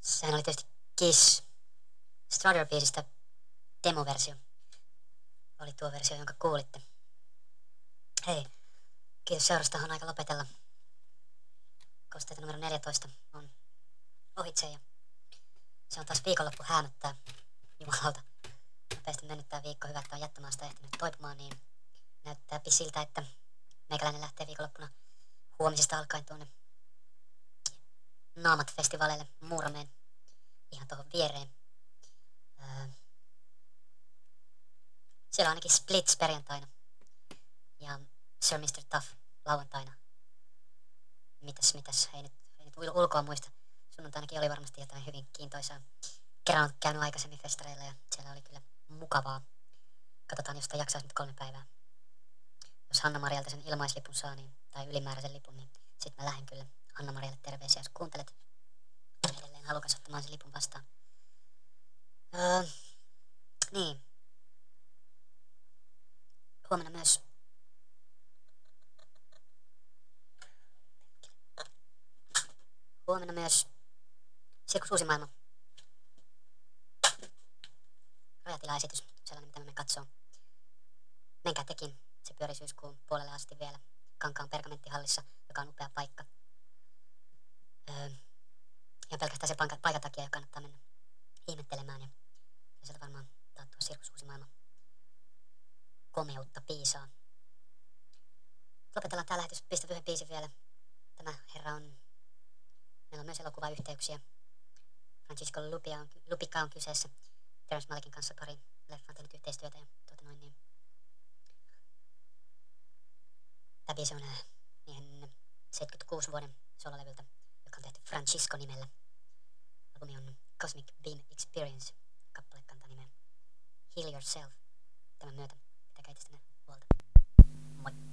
Sehän oli tietysti Kiss Strutter-biisistä demoversio. Oli tuo versio, jonka kuulitte. Hei, kiitos seurasta, on aika lopetella. Kosteita numero 14 on ohitse ja se on taas viikonloppu häämöttää. Jumalauta. Nopeasti mennyt tää viikko. Hyvä, että on jättömaasta ehtinyt toipumaan, niin näyttääpi siltä, että meikäläinen lähtee viikonloppuna huomisesta alkaen tuonne Naamat-festivaaleille Muurameen. Ihan tuohon viereen. Siellä on ainakin Splits perjantaina. Ja Sir Mr. Tough lauantaina. Mitäs, ei nyt ulkoa muista. Sunnuntainakin oli varmasti jotain hyvin kiintoisaa. Kerran olen käynyt aikaisemmin festareilla ja siellä oli kyllä mukavaa. Katsotaan, jos sitä jaksaisi nyt 3 päivää. Jos Hanna-Marialta sen ilmaislipun saa, niin, tai ylimääräisen lipun, niin sit mä lähden kyllä Hanna-Marialle terveisiä, jos kuuntelet. Olen edelleen halukas ottamaan sen lipun vastaan. Niin. Huomenna myös Sirkus Uusi Maailma. Rajatilaesitys, sellainen mitä me katsoo. Menkää tekin, se pyörii syyskuun puolelle asti vielä Kankaan Pergamenttihallissa, joka on upea paikka. Ihan pelkästään se paikan takia jo kannattaa mennä ihmettelemään ja sieltä varmaan taattua Sirkus Uusi Maailma komeutta piisaa. Lopetellaan tää lähetys, pistä yhden biisin vielä. Tämä herra on, meillä on myös elokuvayhteyksiä. Francisco Lupica on kyseessä. Terence Malikin kanssa pari leffan tehnyt yhteistyötä ja niin. Tämä biisi on niiden 76 vuoden sololevyltä, joka on tehty Francisco nimellä. Albumi on Cosmic Beam Experience. Kappale kantaa nimeä Heal Yourself. Tämän myötä pitäkää itsestä huolta. Moi!